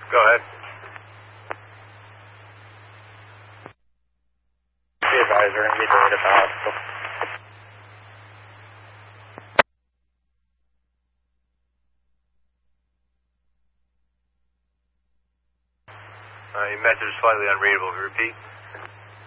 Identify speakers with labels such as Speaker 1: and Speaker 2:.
Speaker 1: Go ahead.
Speaker 2: Be advised, we're going to be delayed at the hospital.
Speaker 1: Your message is slightly unreadable. Repeat.